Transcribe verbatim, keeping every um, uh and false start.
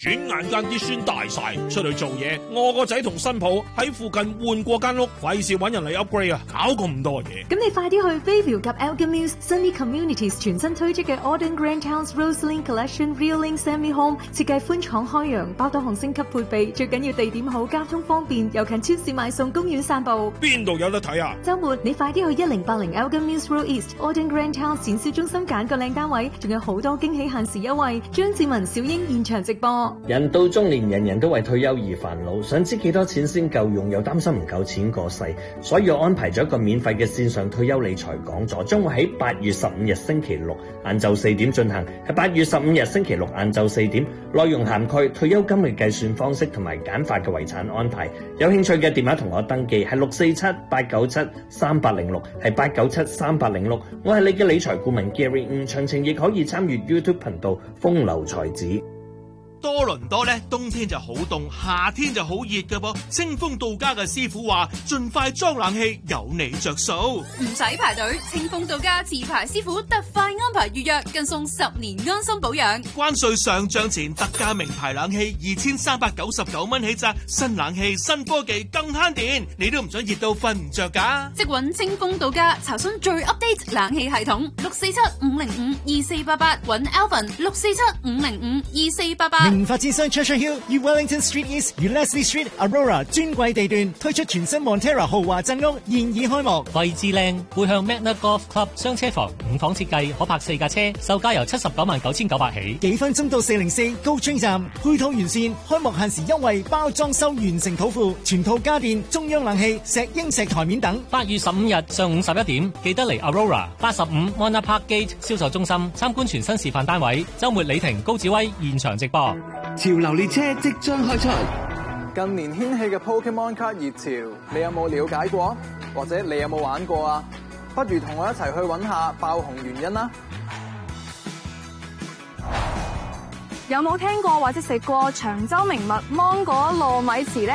轉眼間啲孫大晒，出去做嘢，我個仔同新抱喺附近換過間屋，費事揾人嚟 upgrade 啊，搞咁多嘢。 咁你快啲去 Bayview 及 Elgin Mills Sunny Communities 全新推出嘅 Auden Grand Towns Roselink Collection Real Link Semi Home， 設計寬敞開揚，包多項星級配備，最緊要地點好，交通方便，又近超市買餸、公園散步。邊度有得睇啊？週末你快啲去一零八零 Elgin Mills Road East Auden Grand Towns 展銷中心揀個靚單位，仲有好多驚喜限時優惠。張志文、小英現場直播。 人到中年，人人都為退休而煩惱，想知幾多錢先夠用，又擔心唔夠錢過世，所以我安排咗一個免費嘅線上退休理財講座，將會喺八月十五日星期六晏晝四點進行。喺八月十五日星期六晏晝四點，內容涵蓋退休金嘅計算方式同埋簡化嘅遺產安排。有興趣嘅電話同我登記係六四七八九七三八零六，係八九七三八零六。我係你嘅理財顧問 Gary， 唔詳情亦可以參與 YouTube 頻道風流才子。 多倫多咧，冬天就好凍，夏天就好熱㗎噃。清風到家嘅師傅話，盡快裝冷氣，有你着數， 唔使排隊。清風到家自排師傅特快安排預約，更送十年安心保養。 關稅上漲前特價名牌冷氣二千三百九十九蚊起咋，新冷氣新科技更慳電，你都唔想熱到瞓唔着㗎？ 即揾清風到家查詢最 update 冷氣系統，六四七五零五二四八八，揾 Alvin 六四七五零五二四八八。 明發展商 Churchill Hill 與 Wellington Street East 與 Leslie Street Aurora 專櫃地段推出全新 Montera 豪華鎮屋，現已開幕。 位置靚，背向 Magna Golf Club 雙車房，五房設計，可泊四架車，售價由七十九萬九千九百起。 幾分鐘到四零四高川站，配套完善，開幕限時優惠，包裝修完成土庫，全套家電、中央冷氣、石英石台面等。 八月十五日上午十一點，記得嚟 Aurora 八十五 Mona Park Gate 銷售中心參觀全新示範單位。週末李婷、高志威現場直播。 潮流列車即將開出， 近年掀起嘅 Pokemon 卡熱潮，你有冇了解過？或者你有冇玩過啊？不如同我一齊去揾下爆紅原因啦！ 有冇聽過或者食過長洲名物芒果糯米糍呢？